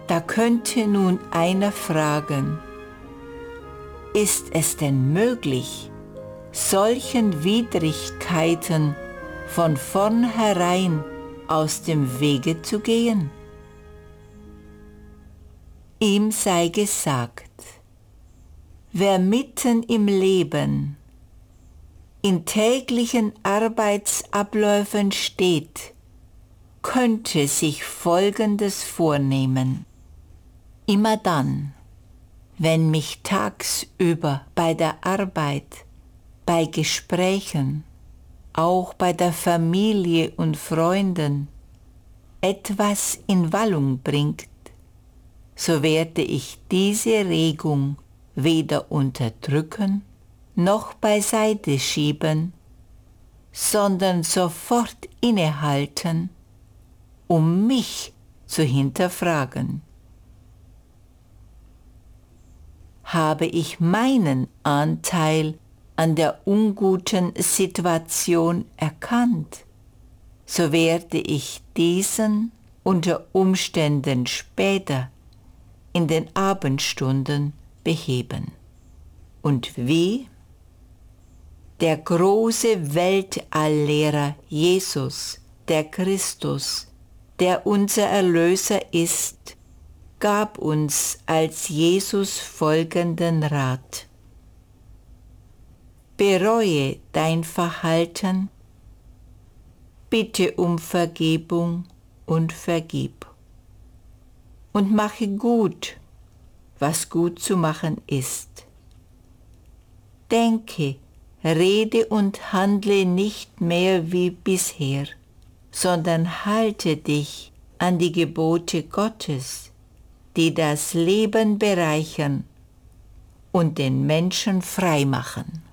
Da könnte nun einer fragen, ist es denn möglich, solchen Widrigkeiten von vornherein aus dem Wege zu gehen? Ihm sei gesagt, wer mitten im Leben in täglichen Arbeitsabläufen steht, könnte sich Folgendes vornehmen. Immer dann, wenn mich tagsüber bei der Arbeit, bei Gesprächen, auch bei der Familie und Freunden etwas in Wallung bringt, so werde ich diese Regung weder unterdrücken noch beiseite schieben, sondern sofort innehalten, um mich zu hinterfragen. Habe ich meinen Anteil an der unguten Situation erkannt, so werde ich diesen unter Umständen später in den Abendstunden beheben. Und wie? Der große Weltalllehrer Jesus, der Christus, der unser Erlöser ist, gab uns als Jesus folgenden Rat. Bereue dein Verhalten, bitte um Vergebung und vergib. Und mache gut, was gut zu machen ist. Denke, rede und handle nicht mehr wie bisher, sondern halte dich an die Gebote Gottes, die das Leben bereichern und den Menschen frei machen.